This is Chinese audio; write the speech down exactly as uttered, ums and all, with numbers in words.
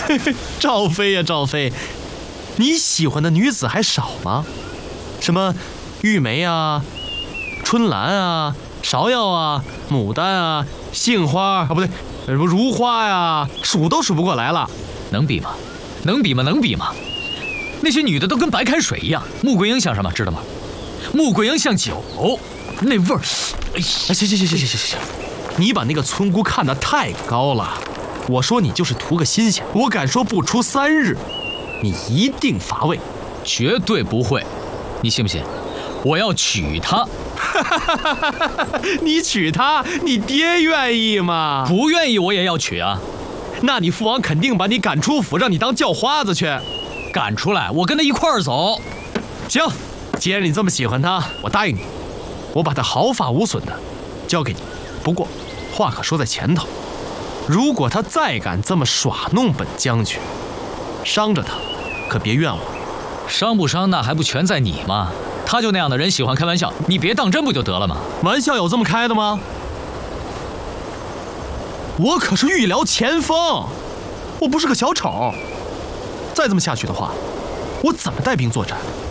赵飞呀，赵飞，你喜欢的女子还少吗？什么玉梅啊、春兰啊、芍药啊、牡丹啊、杏花啊，不对，什么如花呀，数都数不过来了。 能比吗？能比吗？能比吗？那些女的都跟白开水一样。穆桂英像什么？知道吗？穆桂英像酒，那味儿。哎， 行行行行行行行行，你把那个村姑看得太高了。我说你就是图个新鲜，我敢说不出三日，你一定乏味。 绝对不会，你信不信？我要娶她。 你娶她，你爹愿意吗？ 不愿意我也要娶啊。 那你父王肯定把你赶出府，让你当叫花子去。 赶出来，我跟他一块儿走。 行，既然你这么喜欢她，我答应你，我把她毫发无损的交给你。不过话可说在前头，如果她再敢这么耍弄本将军，伤着她可别怨我。 伤不伤那还不全在你吗？他就那样的人，喜欢开玩笑，你别当真不就得了吗？ 玩笑有这么开的吗？我可是御辽前锋，我不是个小丑。再这么下去的话，我怎么带兵作战？